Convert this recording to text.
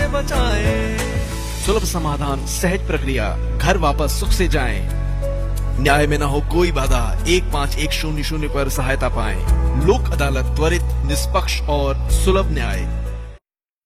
बचाए। सुलभ समाधान, सहज प्रक्रिया, घर वापस सुख से जाएं। न्याय में न हो कोई बाधा, 151000 पर सहायता पाएं। लोक अदालत, त्वरित, निष्पक्ष और सुलभ न्याय।